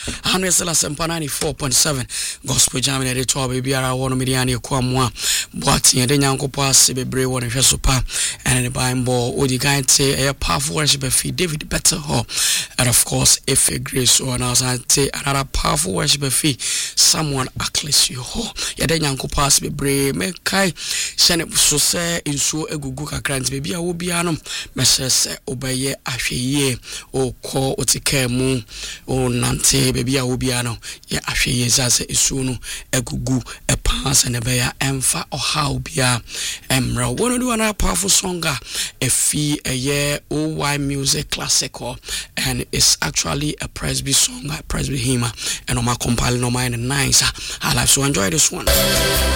Hanesela Sempa 94.7 Gospel Jam na reto baby ara wono mediane kwa mwa boati ede nyankopo ase bebre won hweso pa and the Bible odi kan te a powerful worship of David Better Ho and of course if grace or now say another powerful worship of someone acclaim you ho ede nyankopo ase bebre me kai shene so se inso egugu kakra nti baby a wo bia no me se obeye ahweye o ko otika mu o nante baby a wo bia no ye ahweye zase isu no egugu e pass and be ya emfa or how bia emra one do another powerful song a fee a year OY music classical and it's actually a Presby song, a Presby hymn and on my compiling on mine nice I like so enjoy this one.